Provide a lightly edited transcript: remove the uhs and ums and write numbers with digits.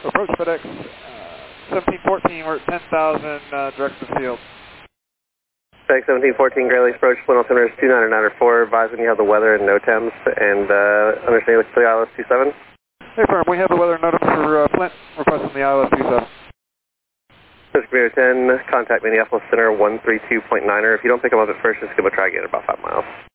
Approach FedEx 1714, we're at 10,000 direct to the field. FedEx 1714, Great Lakes approach, wind altimeter is 2994, advising you have the weather and NOTAMs, and understanding with the ILS 27. Hey firm, we have the weather and NOTAMs for Flint, requesting the ILS 27. This is Commander 10, contact Minneapolis Center 132.9er. If you don't pick them up at first, just give them a try again at about 5 miles.